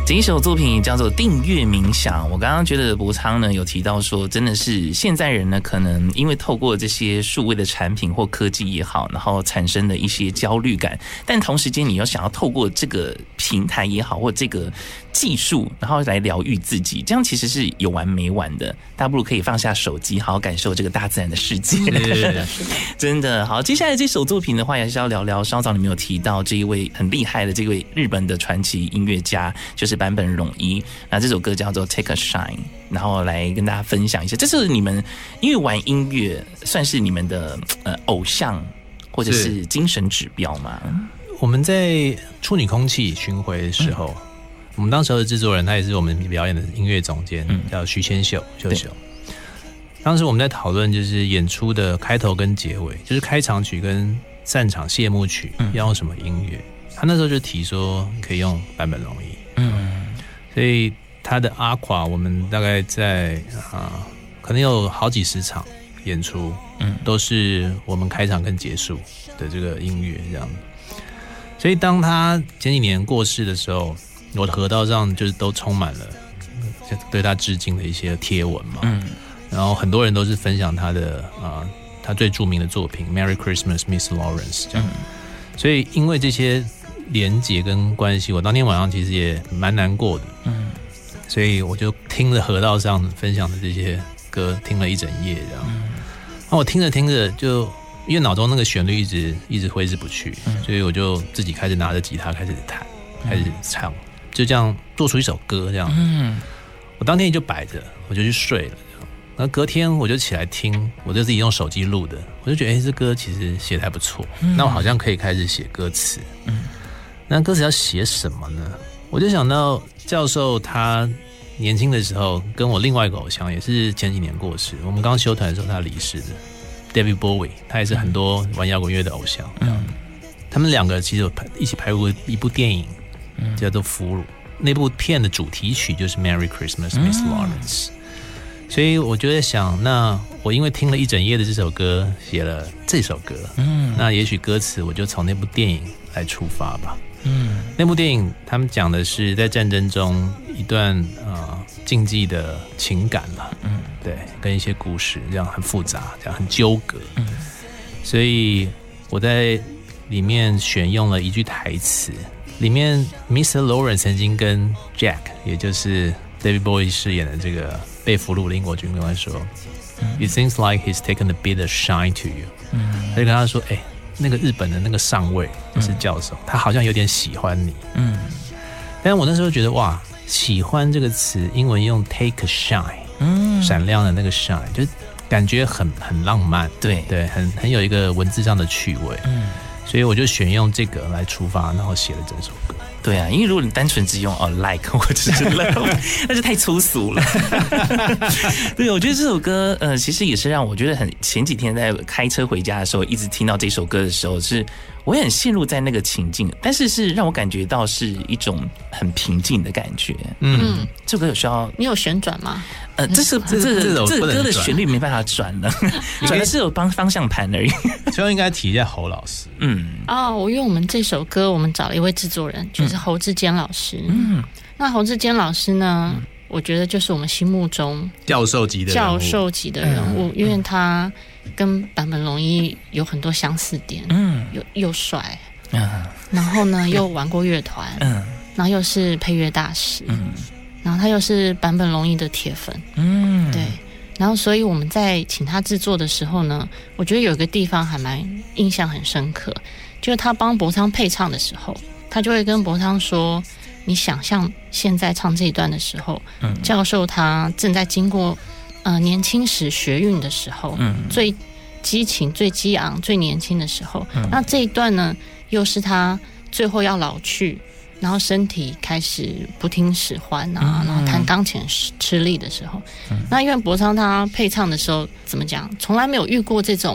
这一首作品叫做订阅冥想。我刚刚觉得博昌呢有提到说，真的是现在人呢可能因为透过这些数位的产品或科技也好，然后产生的一些焦虑感，但同时间你又想要透过这个平台也好或这个技术然后来疗愈自己，这样其实是有完没完的，大不如可以放下手机好好感受这个大自然的世界。真的好，接下来这首作品的话也是要聊聊稍早你们有提到这一位很厉害的这位日本的传奇音乐家，就是坂本龙一。那这首歌叫做 Take a Shine， 然后来跟大家分享一下，这是你们因为玩音乐算是你们的偶像或者是精神指标吗？ 我们在处女空气巡回的时候，我们当时的制作人他也是我们表演的音乐总监，叫徐千秀秀秀。当时我们在讨论就是演出的开头跟结尾，就是开场曲跟散场谢幕曲要用什么音乐。他那时候就提说可以用坂本龙一，所以他的阿垮我们大概在可能有好几十场演出，都是我们开场跟结束的这个音乐这样。所以当他前几年过世的时候，我的河道上就是都充满了对他致敬的一些贴文嘛，然后很多人都是分享他的他最著名的作品《Merry Christmas, Miss Lawrence》这样。所以因为这些连结跟关系，我当天晚上其实也蛮难过的，所以我就听了河道上分享的这些歌，听了一整夜这样。那我听着听着就因为脑中那个旋律一直挥之不去，所以我就自己开始拿着吉他开始弹，开始唱，就这样做出一首歌这样。我当天就摆着，我就去睡了。然后隔天我就起来听，我就自己用手机录的，我就觉得这歌其实写得还不错，那我好像可以开始写歌词。那歌词要写什么呢？我就想到教授他年轻的时候跟我另外一个偶像也是前几年过世，我们刚修团的时候他离世的 David Bowie， 他也是很多玩摇滚乐的偶像。他们两个其实有一起拍过一部电影叫做《俘虏》，那部片的主题曲就是 Merry Christmas, Miss Lawrence。所以我就在想，那我因为听了一整夜的这首歌，写了这首歌，那也许歌词我就从那部电影来出发吧。那部电影他们讲的是在战争中一段禁忌的情感吧，对，跟一些故事这样很复杂，这样很纠葛。所以我在里面选用了一句台词，里面 Mr. Lawrence 曾经跟 Jack， 也就是 David Bowie 饰演的这个被俘虏的英国军官说，It seems like he's taken a bit of shine to you。他就跟他说，那个日本的那个上尉是教授，他好像有点喜欢你。但是我那时候觉得，哇，喜欢这个词，英文用 take a shine，闪亮的那个 shine， 就是感觉很浪漫，对，很有一个文字上的趣味。所以我就选用这个来出发，然后写了整首歌。 对啊，因为如果你单纯只用like 或者是 love， 那就太粗俗了。对，我觉得这首歌其实也是让我觉得很，前几天在开车回家的时候，一直听到这首歌的时候，是我也很陷入在那个情境，但是是让我感觉到是一种很平静的感觉。这首歌有需要你有旋转吗？ 这个歌的旋律没办法转了，转的是有方向盘而已。 就应该提一下侯老师。 因为我们这首歌我们找了一位制作人，就是侯志坚老师。那侯志坚老师呢，我觉得就是我们心目中教授级的人物，因为他跟坂本龙一有很多相似点，又帅，然后呢又玩过乐团，然后又是配乐大师，然后他又是坂本龙一的铁粉，对。然后所以我们在请他制作的时候呢，我觉得有一个地方还蛮印象很深刻，就是他帮博昌配唱的时候，他就会跟博昌说，你想象现在唱这一段的时候，教授他正在经过年轻时学运的时候，最激情最激昂最年轻的时候，那这一段呢又是他最后要老去，然后身体开始不听使唤啊，然后弹钢琴吃力的时候，那因为博昌他配唱的时候怎么讲，从来没有遇过这种